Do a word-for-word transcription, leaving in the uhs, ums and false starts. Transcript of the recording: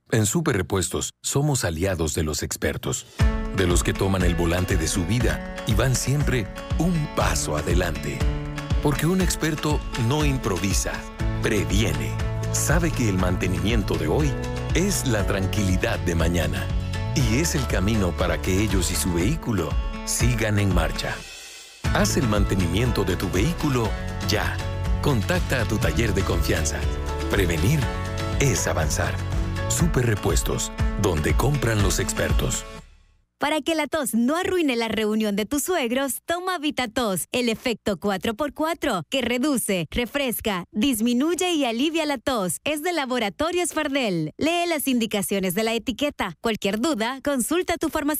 En Super Repuestos somos aliados de los expertos, de los que toman el volante de su vida y van siempre un paso adelante. Porque un experto no improvisa, previene. Sabe que el mantenimiento de hoy es la tranquilidad de mañana y es el camino para que ellos y su vehículo sigan en marcha. Haz el mantenimiento de tu vehículo ya. Contacta a tu taller de confianza. Prevenir es avanzar. Super Repuestos, donde compran los expertos. Para que la tos no arruine la reunión de tus suegros, toma VitaTos, el efecto cuatro por cuatro, que reduce, refresca, disminuye y alivia la tos. Es de Laboratorios Fardel. Lee las indicaciones de la etiqueta. Cualquier duda, consulta a tu farmacéutico.